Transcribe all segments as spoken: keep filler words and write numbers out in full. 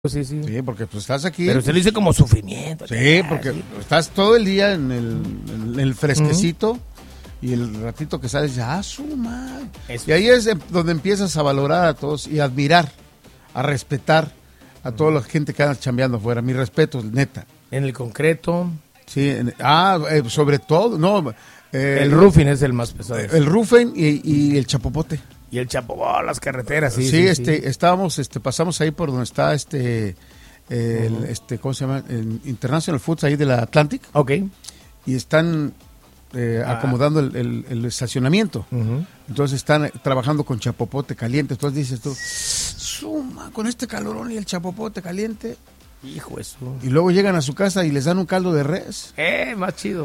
Sí, sí. Sí, porque pues estás aquí. Pero se lo dice como sufrimiento. Sí, porque sí. Estás todo el día en el, en el fresquecito. Uh-huh. Y el ratito que sales, ah, su madre. Eso. Y ahí es donde empiezas a valorar a todos y a admirar, a respetar a toda la gente que anda chambeando afuera. Mi respeto, neta. En el concreto. Sí, en, ah, eh, sobre todo, no. Eh, el roofing es el más pesado. El roofing y, y el chapopote. Y el chapopote, las carreteras, sí. Sí, sí este, sí. estábamos, este, pasamos ahí por donde está este, eh, uh-huh. el, este, ¿cómo se llama? El International Foods ahí de la Atlantic. Ok. Y están eh, ah. acomodando el, el, el estacionamiento. Uh-huh. Entonces están trabajando con chapopote caliente. Entonces dices tú, suma, con este calorón y el chapopote caliente. Hijo eso. Y luego llegan a su casa y les dan un caldo de res. Eh, más chido.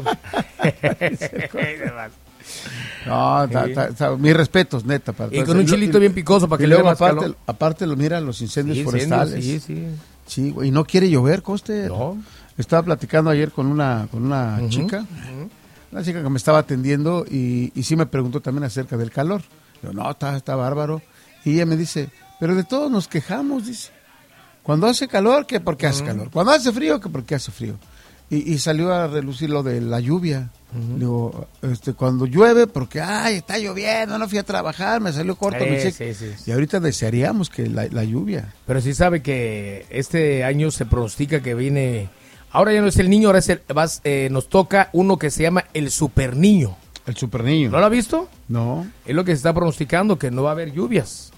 No, ta, ta, ta, mis respetos, neta. Para y con un chilito y, bien picoso para que le dé más aparte, calor. Aparte, lo mira los incendios sí, forestales. Sí, sí. Sí, y no quiere llover, Coster. No. Estaba platicando ayer con una con una uh-huh, chica, uh-huh. una chica que me estaba atendiendo y, y sí me preguntó también acerca del calor. Yo, no, está, está bárbaro. Y ella me dice, pero de todos nos quejamos, dice. Cuando hace calor, que porque uh-huh. hace calor. Cuando hace frío, que porque hace frío. Y, y salió a relucir lo de la lluvia. Uh-huh. Digo, este, cuando llueve, porque, ay, está lloviendo, no fui a trabajar, me salió corto eh, mi cheque. Sí, sí, sí. Y ahorita desearíamos que la, la lluvia. Pero sí sabe que este año se pronostica que viene, ahora ya no es el niño, ahora es el, vas, eh, nos toca uno que se llama el super niño. El super niño. ¿No lo ha visto? No. Es lo que se está pronosticando, que no va a haber lluvias.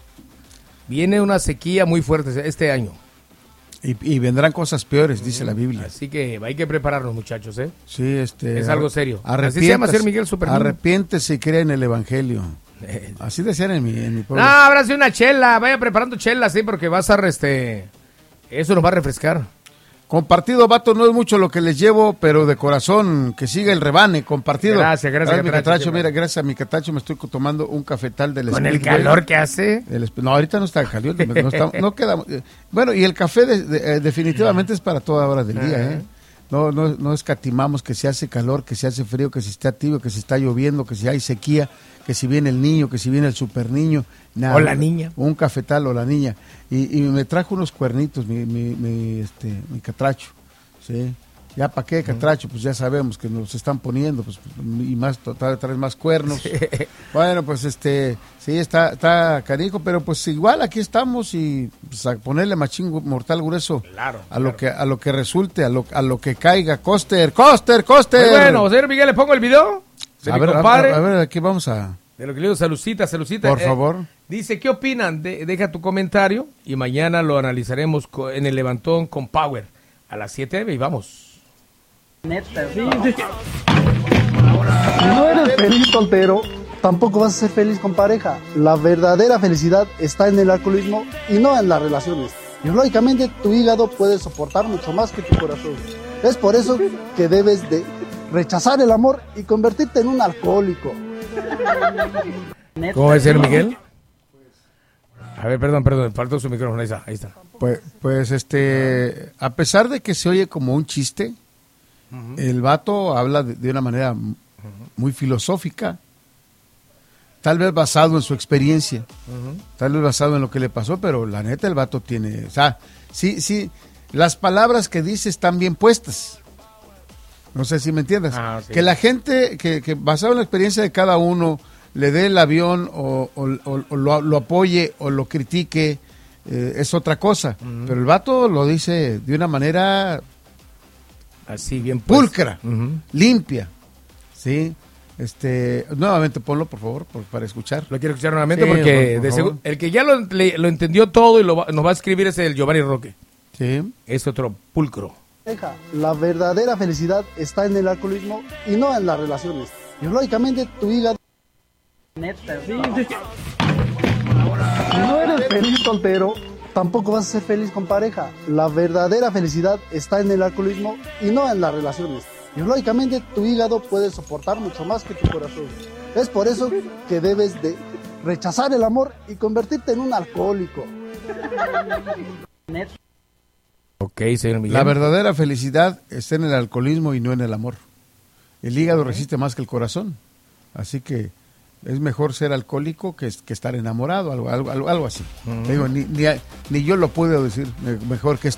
Viene una sequía muy fuerte este año. Y, y vendrán cosas peores, dice la Biblia. Así que hay que prepararnos, muchachos, ¿eh? Sí, este... Es algo serio. Así se llama ser Miguel Super Niño. Arrepiéntese y cree en el evangelio. Así decían en mi, en mi pueblo. No, ahora sí una chela. Vaya preparando chela, sí, porque vas a... este Eso nos va a refrescar. Compartido, vato, no es mucho lo que les llevo, pero de corazón, que siga el rebane, compartido. Gracias, gracias, gracias mi Catacho. Mira, gracias a mi Catacho me estoy tomando un cafetal del Con el calor que hace. El, no, ahorita no está caliente, no, está, no queda... Bueno, y el café de, de, definitivamente es para toda hora del día, ¿eh? No, no, no escatimamos que si hace calor, que si hace frío, que si está tibio, que si está lloviendo, que si hay sequía, que si viene el niño, que si viene el super niño. Nada, o la niña. Un cafetal o la niña. Y, y me trajo unos cuernitos, mi, mi, mi, este, mi Catracho. Sí. Ya para qué, Catracho, pues ya sabemos que nos están poniendo, pues, y más, trae, trae más cuernos. Sí. Bueno, pues este, sí, está, está canijo, pero pues igual aquí estamos y pues, a ponerle machín mortal grueso claro, a claro. lo que a lo que resulte, a lo, a lo que caiga. Coster, Coster, Coster. Muy bueno, señor Miguel, ¿le pongo el video? A ver, a, a, a ver, aquí vamos a... De lo que le digo, salucita, salucita. Por eh, favor. Dice, ¿qué opinan? De, deja tu comentario y mañana lo analizaremos co- en el Levantón con Power a las siete y vamos. Neta, sí, sí. Si no eres feliz soltero, tampoco vas a ser feliz con pareja. La verdadera felicidad está en el alcoholismo y no en las relaciones. Biológicamente, tu hígado puede soportar mucho más que tu corazón. Es por eso que debes de rechazar el amor y convertirte en un alcohólico. ¿Cómo va a ser, Miguel? A ver, perdón, perdón, faltó su micrófono, ahí está, ahí está. Pues, pues este, a pesar de que se oye como un chiste, uh-huh. el vato habla de, de una manera uh-huh. muy filosófica, tal vez basado en su experiencia, uh-huh. tal vez basado en lo que le pasó, pero la neta el vato tiene, o sea, sí, sí, las palabras que dice están bien puestas. No sé si me entiendes. Ah, sí. Que la gente, que, que basado en la experiencia de cada uno, le dé el avión o, o, o, o lo, lo apoye o lo critique, eh, es otra cosa. Uh-huh. Pero el vato lo dice de una manera así bien puesta. Pulcra, uh-huh. limpia, ¿sí? Este, nuevamente ponlo, por favor, por, para escuchar. Lo quiero escuchar nuevamente sí, por, porque por de seguro, el que ya lo, le, lo entendió todo y lo va, nos va a escribir es el Giovanni Roque. Sí. Es otro pulcro. La verdadera felicidad está en el alcoholismo y no en las relaciones. Biológicamente, tu hígado... Neta, sí, sí. Si no eres feliz soltero, tampoco vas a ser feliz con pareja. La verdadera felicidad está en el alcoholismo y no en las relaciones. Biológicamente, tu hígado puede soportar mucho más que tu corazón. Es por eso que debes de rechazar el amor y convertirte en un alcohólico. Neta. Ok, señor Miguel. La verdadera felicidad está en el alcoholismo y no en el amor. El hígado resiste más que el corazón. Así que es mejor ser alcohólico que, que estar enamorado, algo, algo, algo, algo así. Uh-huh. Te digo, ni, ni, ni yo lo puedo decir, mejor que